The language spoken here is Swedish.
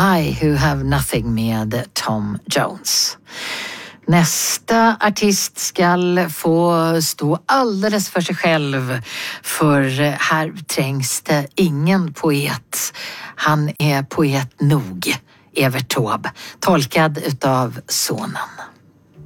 I Who Have Nothing med Tom Jones. Nästa artist ska få stå alldeles för sig själv, för här trängs det ingen poet. Han är poet nog, Evert Taube, tolkad utav sonen.